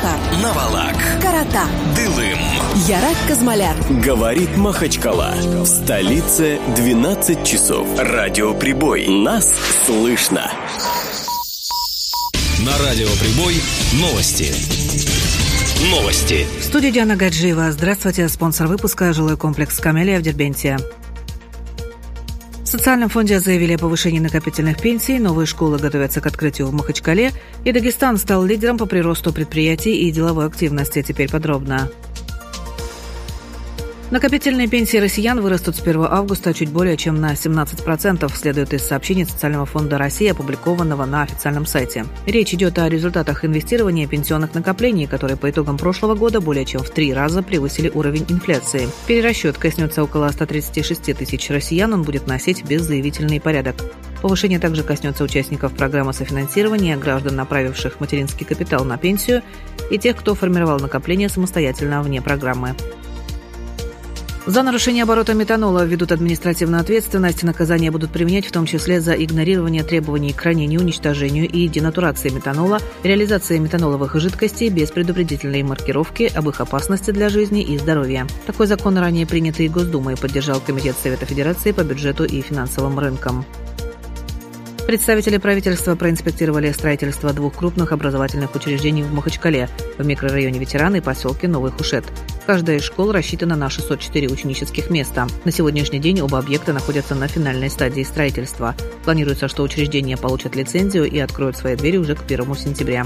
Шахтар, Навалак, Карата, Дылым, Ярак Казмаляр. Говорит Махачкала. В столице 12 часов. Радиоприбой. Нас слышно. На Радиоприбой новости. Новости. В студии Диана Гаджиева. Здравствуйте. Спонсор выпуска – жилой комплекс «Камелия» в Дербенте. В социальном фонде заявили о повышении накопительных пенсий, новые школы готовятся к открытию в Махачкале, и Дагестан стал лидером по приросту предприятий и деловой активности. Теперь подробно. Накопительные пенсии россиян вырастут с 1 августа чуть более чем на 17%, следует из сообщений Социального фонда России, опубликованного на официальном сайте. Речь идет о результатах инвестирования пенсионных накоплений, которые по итогам прошлого года более чем в 3 раза превысили уровень инфляции. Перерасчет коснется около 136 тысяч россиян, он будет носить беззаявительный порядок. Повышение также коснется участников программы софинансирования, граждан, направивших материнский капитал на пенсию, и тех, кто формировал накопления самостоятельно вне программы. За нарушение оборота метанола введут административную ответственность. Наказания будут применять в том числе за игнорирование требований к хранению, уничтожению и денатурации метанола, реализации метаноловых жидкостей без предупредительной маркировки об их опасности для жизни и здоровья. Такой закон ранее принятый Госдумой поддержал Комитет Совета Федерации по бюджету и финансовым рынкам. Представители правительства проинспектировали строительство 2 крупных образовательных учреждений в Махачкале, в микрорайоне Ветераны и поселке Новый Хушет. Каждая из школ рассчитана на 604 ученических места. На сегодняшний день оба объекта находятся на финальной стадии строительства. Планируется, что учреждения получат лицензию и откроют свои двери уже к 1 сентября.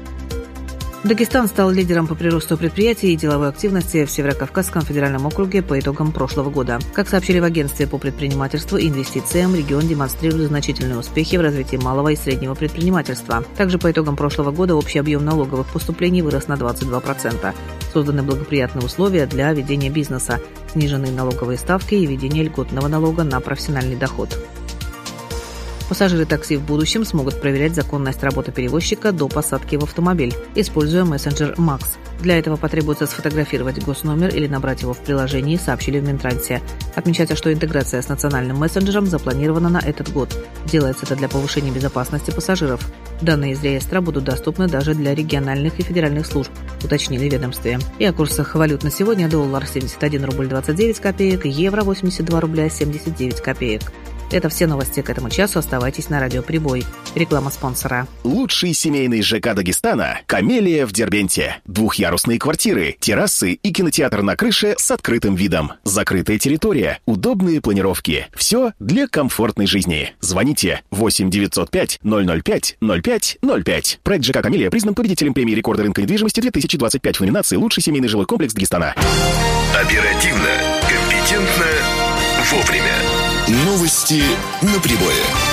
Дагестан стал лидером по приросту предприятий и деловой активности в Северокавказском федеральном округе по итогам прошлого года. Как сообщили в Агентстве по предпринимательству и инвестициям, регион демонстрирует значительные успехи в развитии малого и среднего предпринимательства. Также по итогам прошлого года общий объем налоговых поступлений вырос на 22%. Созданы благоприятные условия для ведения бизнеса, снижены налоговые ставки и введение льготного налога на профессиональный доход. Пассажиры такси в будущем смогут проверять законность работы перевозчика до посадки в автомобиль, используя мессенджер Max. Для этого потребуется сфотографировать госномер или набрать его в приложении, сообщили в Минтрансе. Отмечается, что интеграция с национальным мессенджером запланирована на этот год. Делается это для повышения безопасности пассажиров. Данные из реестра будут доступны даже для региональных и федеральных служб, уточнили в ведомстве. И о курсах валют на сегодня: доллар 71 рубль 29 копеек, евро 82 рубля 79 копеек. Это все новости к этому часу. Оставайтесь на Радиоприбой. Реклама спонсора. Лучший семейный ЖК Дагестана – «Камелия» в Дербенте. 2-ярусные квартиры, террасы и кинотеатр на крыше с открытым видом. Закрытая территория, удобные планировки. Все для комфортной жизни. Звоните 8 905 005 05 05. Проект ЖК «Камелия» признан победителем премии рекорда рынка недвижимости 2025 в номинации «Лучший семейный жилой комплекс Дагестана». Оперативно, компетентно, вовремя. Новости на прибое.